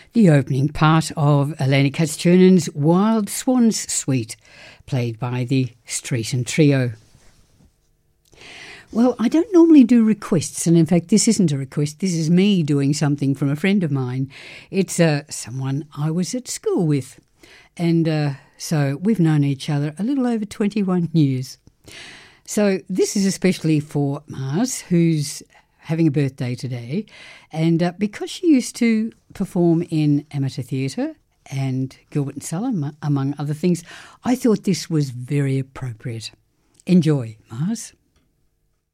the opening part of Elena Katz-Turnan's Wild Swans Suite, played by the Streeton Trio. Well, I don't normally do requests, and in fact this isn't a request, this is me doing something from a friend of mine. It's someone I was at school with, and so we've known each other a little over 21 years. So this is especially for Mars, who's having a birthday today, and because she used to perform in amateur theatre and Gilbert and Sullivan, among other things, I thought this was very appropriate. Enjoy, Mars.